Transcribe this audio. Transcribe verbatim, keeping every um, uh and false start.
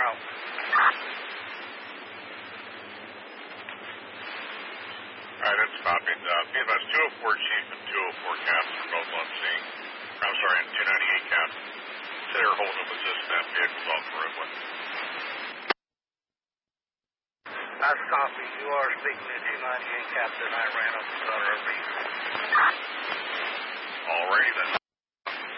out. All right, that's copied. Uh, B F S two oh four Chief and two oh four Caps are both on scene. I'm sorry, and two ninety-eight Caps. They're holding up assist that vehicle's off the roadway. That's copy. You are speaking to two ninety-eight Captain. I ran up the gutter of me. All righty then.